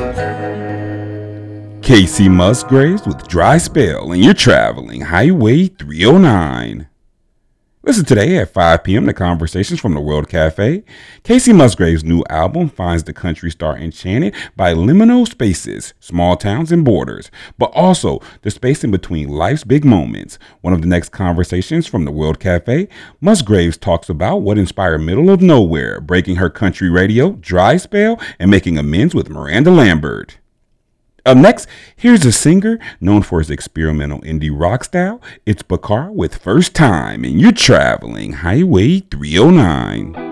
Casey Musgraves with Dry Spell, and you're traveling Highway 309. Listen today at 5 p.m. to Conversations from the World Cafe. Casey Musgraves' new album finds the country star enchanted by liminal spaces, small towns, and borders, but also the space in between life's big moments. One of the next Conversations from the World Cafe, Musgraves talks about what inspired Middle of Nowhere, breaking her country radio, Dry Spell, and making amends with Miranda Lambert. Up next, here's a singer known for his experimental indie rock style. It's Bakar with First Time, and you're traveling Highway 309.